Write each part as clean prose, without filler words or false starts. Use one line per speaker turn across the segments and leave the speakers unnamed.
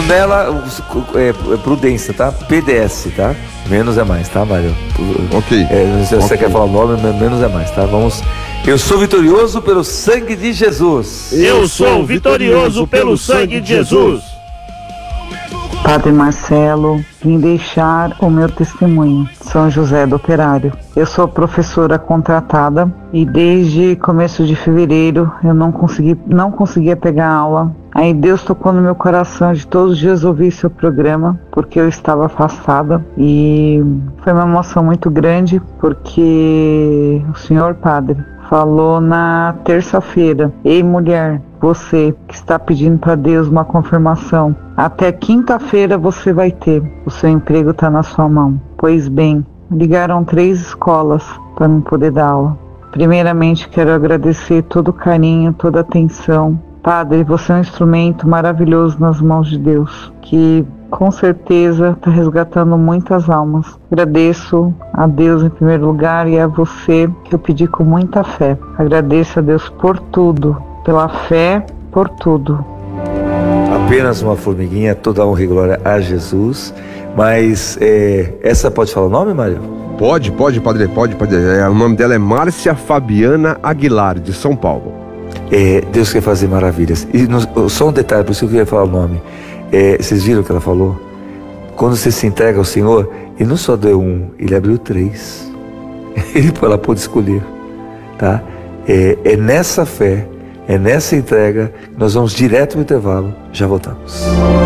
Prunella, Prudência, tá? PDS, tá? Menos é mais, tá, Mário?
Ok.
Se você quer falar o nome, menos é mais, tá? Vamos. Eu sou vitorioso pelo sangue de Jesus.
Eu sou vitorioso pelo sangue de Jesus.
Padre Marcelo, vim deixar o meu testemunho. São José do Operário. Eu sou professora contratada e desde começo de fevereiro eu não conseguia pegar aula. Aí Deus tocou no meu coração de todos os dias ouvir seu programa, porque eu estava afastada, e foi uma emoção muito grande, porque o senhor padre falou na terça-feira: ei mulher, você que está pedindo para Deus uma confirmação, até quinta-feira você vai ter, o seu emprego está na sua mão. Pois bem, ligaram 3 escolas para me poder dar aula. Primeiramente quero agradecer todo o carinho, toda a atenção. Padre, você é um instrumento maravilhoso nas mãos de Deus, que com certeza está resgatando muitas almas. Agradeço a Deus em primeiro lugar e a você, que eu pedi com muita fé. Agradeço a Deus por tudo, pela fé, por tudo.
Apenas uma formiguinha, toda honra e glória a Jesus. Mas essa pode falar o nome, Mário?
Pode, padre, pode. O nome dela é Márcia Fabiana Aguilar, de São Paulo.
Deus quer fazer maravilhas. E só um detalhe, por isso que eu queria falar o nome. Vocês viram o que ela falou? Quando você se entrega ao Senhor, Ele não só deu 1, Ele abriu 3. Ela pôde escolher, tá? É nessa fé, é nessa entrega que nós vamos direto no intervalo. Já voltamos.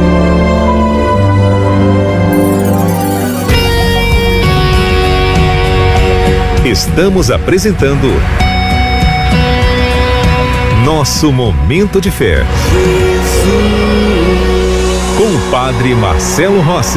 Estamos apresentando Nosso Momento de Fé, com o Padre Marcelo Rossi.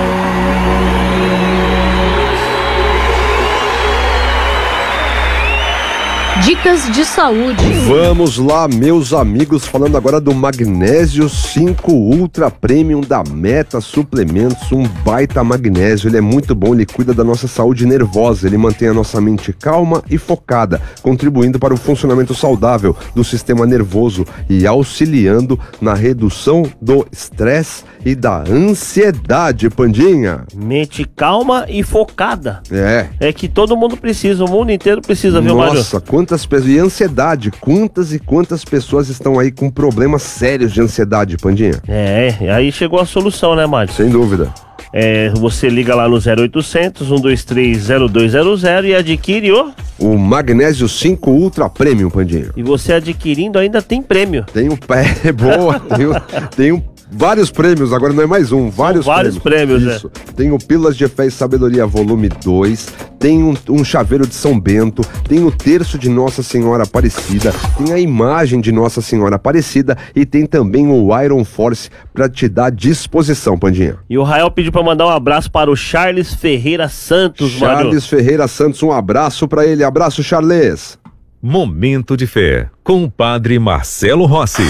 Dicas de saúde.
Vamos lá, meus amigos, falando agora do Magnésio 5 Ultra Premium da Meta Suplementos, um baita magnésio. Ele é muito bom, ele cuida da nossa saúde nervosa, ele mantém a nossa mente calma e focada, contribuindo para o funcionamento saudável do sistema nervoso e auxiliando na redução do estresse e da ansiedade, Pandinha.
Mente calma e focada.
É
que todo mundo precisa, o mundo inteiro precisa, viu, Mário?
Nossa, quantas pessoas, e ansiedade, quantas pessoas estão aí com problemas sérios de ansiedade, Pandinha?
Aí chegou a solução, né, Mário?
Sem dúvida.
Você liga lá no 0800 123 0200 e adquire
o Magnésio 5 Ultra Premium, Pandinha.
E você adquirindo ainda tem prêmio.
Tem boa, tem vários prêmios, agora não é mais um, vários
prêmios.
Isso. Tem o Pílulas de Fé e Sabedoria volume 2, tem um chaveiro de São Bento, tem o terço de Nossa Senhora Aparecida, tem a imagem de Nossa Senhora Aparecida e tem também o Iron Force pra te dar disposição, Pandinha.
E o Rael pediu pra mandar um abraço para o Charles Ferreira Santos,
Charles Ferreira Santos, um abraço pra ele. Abraço, Charles.
Momento de Fé, com o Padre Marcelo Rossi.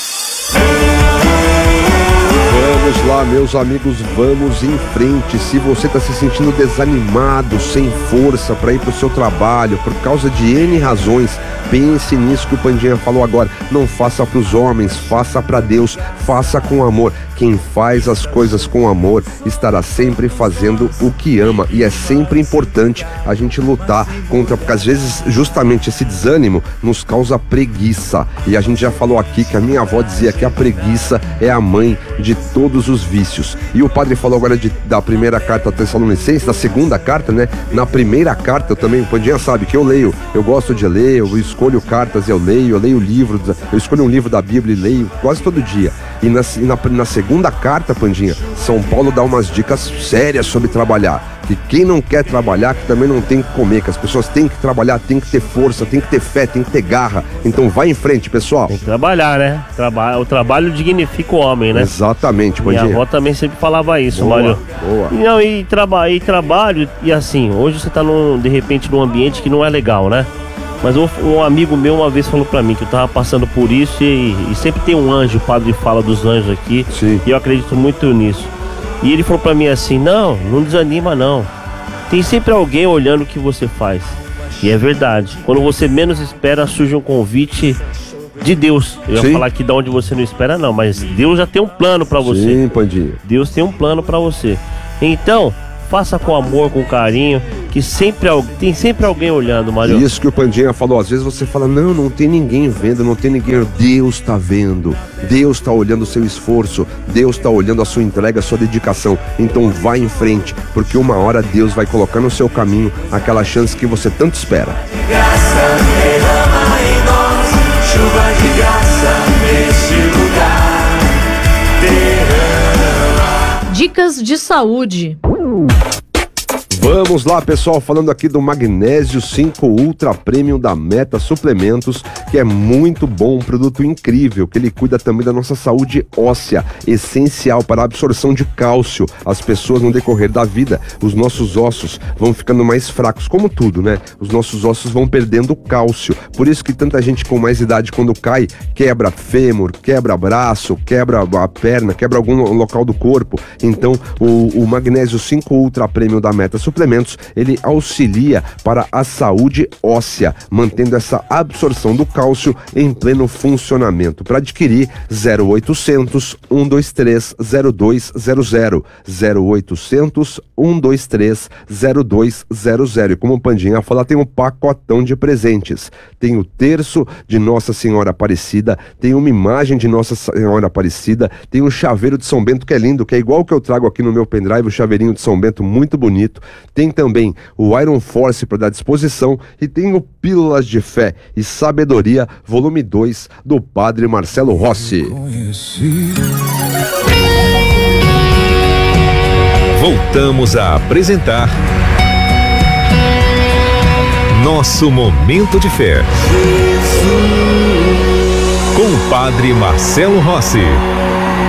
Vamos lá, meus amigos, vamos em frente. Se você está se sentindo desanimado, sem força para ir para o seu trabalho, por causa de N razões, pense nisso que o Pandinha falou agora. Não faça para os homens, faça para Deus, faça com amor. Quem faz as coisas com amor estará sempre fazendo o que ama, e é sempre importante a gente lutar contra, porque às vezes justamente esse desânimo nos causa preguiça, e a gente já falou aqui que a minha avó dizia que a preguiça é a mãe de todos os vícios. E o padre falou agora da primeira carta a Tessalonicenses, da segunda carta, né? Na primeira carta, eu também, o Pandinha sabe que eu leio, eu gosto de ler, eu escolho cartas, eu leio livros, eu escolho um livro da Bíblia e leio quase todo dia. E na segunda carta, Pandinha, São Paulo dá umas dicas sérias sobre trabalhar. Que quem não quer trabalhar, que também não tem que comer, que as pessoas têm que trabalhar, tem que ter força, tem que ter fé, tem que ter garra. Então vai em frente, pessoal.
Tem que trabalhar, né? O trabalho dignifica o homem, né?
Exatamente, Pandinha.
Minha avó também sempre falava isso, Mário.
Boa.
E trabalho, e assim, hoje você tá de repente num ambiente que não é legal, né? Mas um amigo meu uma vez falou pra mim que eu tava passando por isso e sempre tem um anjo, o padre fala dos anjos aqui.
Sim.
E eu acredito muito nisso. E ele falou pra mim assim, não desanima não. Tem sempre alguém olhando o que você faz. E é verdade. Quando você menos espera, surge um convite de Deus. Eu ia
Sim.
falar aqui de onde você não espera, não, mas Deus já tem um plano pra você.
Sim, Pandinha.
Deus tem um plano pra você. Então, faça com amor, com carinho, que tem sempre alguém olhando, Mário.
Isso que o Pandinha falou, às vezes você fala, não tem ninguém vendo, não tem ninguém. Deus tá vendo, Deus tá olhando o seu esforço, Deus tá olhando a sua entrega, a sua dedicação. Então vai em frente, porque uma hora Deus vai colocar no seu caminho aquela chance que você tanto espera.
Graça derrama em nós, chuva de graça neste lugar. Derrama.
Dicas de saúde.
Vamos lá, pessoal, falando aqui do Magnésio 5 Ultra Premium da Meta Suplementos, que é muito bom, um produto incrível, que ele cuida também da nossa saúde óssea, essencial para a absorção de cálcio. As pessoas no decorrer da vida, os nossos ossos vão ficando mais fracos, como tudo, né? Os nossos ossos vão perdendo cálcio, por isso que tanta gente com mais idade, quando cai, quebra fêmur, quebra braço, quebra a perna, quebra algum local do corpo. Então, o Magnésio 5 Ultra Premium da Meta Suplementos, ele auxilia para a saúde óssea, mantendo essa absorção do cálcio em pleno funcionamento. Para adquirir, 0800 123 0200, 0800 123 0200. E como o Pandinha fala, tem um pacotão de presentes. Tem o terço de Nossa Senhora Aparecida, tem uma imagem de Nossa Senhora Aparecida, tem um chaveiro de São Bento que é lindo, que é igual o que eu trago aqui no meu pendrive, o chaveirinho de São Bento, muito bonito. Tem também o Iron Force para dar disposição e tem o Pílulas de Fé e Sabedoria, volume 2, do Padre Marcelo Rossi.
Voltamos a apresentar Nosso Momento de Fé com o Padre Marcelo Rossi.